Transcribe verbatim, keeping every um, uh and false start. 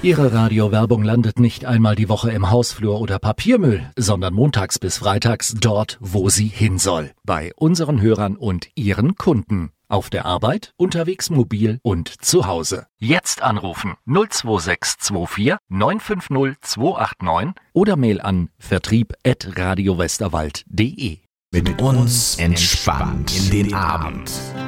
Ihre Radiowerbung landet nicht einmal die Woche im Hausflur oder Papiermüll, sondern montags bis freitags dort, wo sie hin soll. Bei unseren Hörern und ihren Kunden. Auf der Arbeit, unterwegs mobil und zu Hause. Jetzt anrufen null zwei sechs zwei vier neun fünf null zwei acht neun oder Mail an vertrieb at radiowesterwald punkt de. Mit uns entspannt in den Abend.